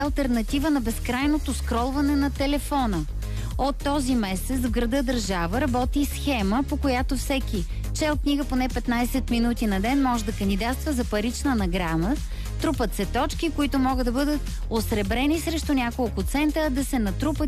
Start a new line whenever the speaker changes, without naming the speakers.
алтернатива на безкрайното скролване на телефона. От този месец в града Държава работи схема, по която всеки чел книга поне 15 минути на ден може да кандидатства за парична награда. Трупат се точки, които могат да бъдат осребрени срещу няколко цента, да се натрупат